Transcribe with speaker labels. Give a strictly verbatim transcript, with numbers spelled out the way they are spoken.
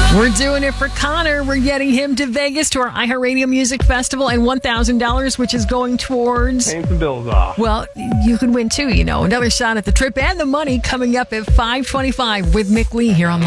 Speaker 1: We're doing it for Connor. We're getting him to Vegas to our iHeartRadio Music Festival and one thousand dollars, which is going towards...
Speaker 2: Paying some bills off.
Speaker 1: Well, you could win too, you know. Another shot at the trip and the money coming up at five twenty-five with Mick Lee here on